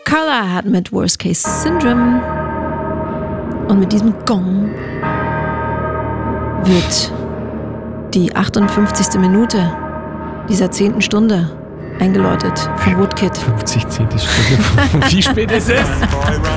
Carla hat mit Worst Case Syndrome und mit diesem Gong wird die 58. Minute dieser 10. Stunde eingeläutet von Woodkid. 50 Stunde. Wie spät ist es?